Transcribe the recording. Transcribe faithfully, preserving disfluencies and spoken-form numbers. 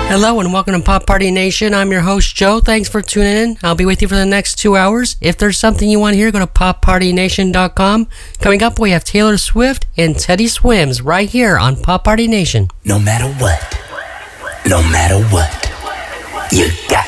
Hello and welcome to Pop Party Nation. I'm your host, Joe. Thanks for tuning in. I'll be with you for the next two hours. If there's something you want to hear, go to pop party nation dot com. Coming up, we have Taylor Swift and Teddy Swims right here on Pop Party Nation. No matter what, no matter what, you got